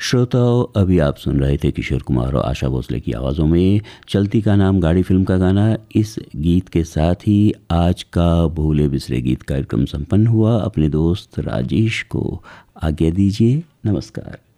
श्रोताओं, अभी आप सुन रहे थे किशोर कुमार और आशा भोसले की आवाज़ों में चलती का नाम गाड़ी फिल्म का गाना। इस गीत के साथ ही आज का भूले बिसरे गीत कार्यक्रम संपन्न हुआ। अपने दोस्त राजेश को आज्ञा दीजिए। नमस्कार।